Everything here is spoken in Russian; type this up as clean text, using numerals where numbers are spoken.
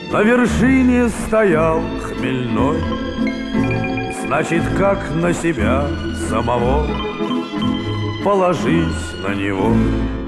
На вершине стоял хмельной, значит, как на себя самого положись на него.